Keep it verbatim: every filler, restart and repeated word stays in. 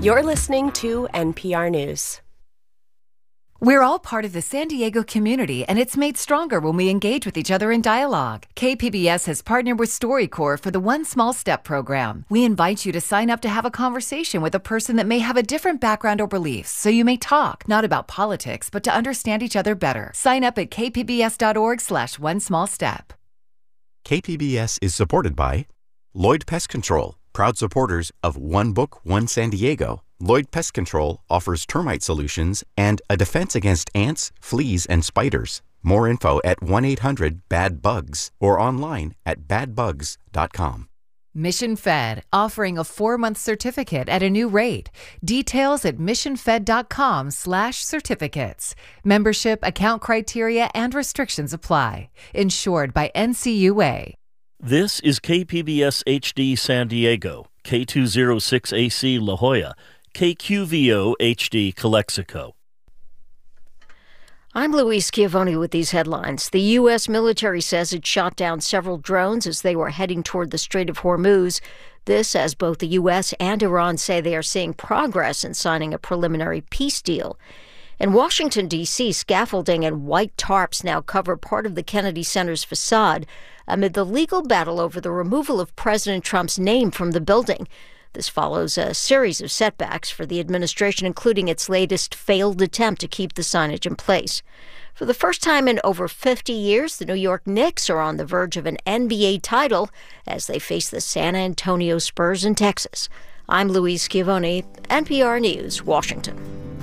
You're listening to N P R News. We're all part of the San Diego community, and it's made stronger when we engage with each other in dialogue. K P B S has partnered with StoryCorps for the One Small Step program. We invite you to sign up to have a conversation with a person that may have a different background or beliefs, so you may talk, not about politics, but to understand each other better. Sign up at kpbs.org slash one small step. K P B S is supported by Lloyd Pest Control, proud supporters of One Book, One San Diego. Lloyd Pest Control offers termite solutions and a defense against ants, fleas, and spiders. More info at one eight hundred bad bugs or online at bad bugs dot com. Mission Fed, offering a four-month certificate at a new rate. Details at missionfed.com slash certificates. Membership, account criteria, and restrictions apply. Insured by N C U A. This is K P B S H D San Diego, K two oh six A C La Jolla, K Q V O H D Calexico. I'm Louise Schiavone with these headlines. The U S military says it shot down several drones as they were heading toward the Strait of Hormuz. This as both the U S and Iran say they are seeing progress in signing a preliminary peace deal. In Washington, D C, scaffolding and white tarps now cover part of the Kennedy Center's facade amid the legal battle over the removal of President Trump's name from the building. This follows a series of setbacks for the administration, including its latest failed attempt to keep the signage in place. For the first time in over fifty years, the New York Knicks are on the verge of an N B A title as they face the San Antonio Spurs in Texas. I'm Louise Schiavone, N P R News, Washington.